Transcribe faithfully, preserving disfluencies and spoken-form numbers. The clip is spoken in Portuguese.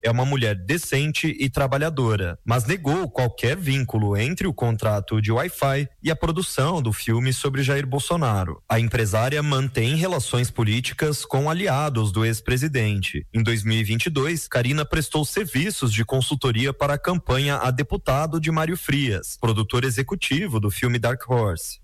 é uma mulher decente e trabalhadora, mas negou qualquer vínculo entre o contrato de Wi-Fi e a produção do filme sobre Jair Bolsonaro. A empresária mantém relações políticas com aliados do ex-presidente. Em dois mil e vinte e dois, Karina prestou serviços de consultoria para a campanha a deputado de Mário Frias, produtor executivo do filme Dark Horse.